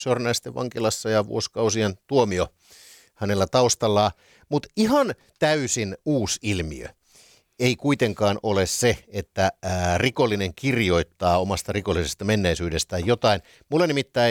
Sörnäisten vankilassa ja vuosikausien tuomio hänellä taustallaan. Mutta ihan täysin uusi ilmiö ei kuitenkaan ole se, että rikollinen kirjoittaa omasta rikollisesta menneisyydestään jotain. Mulla nimittäin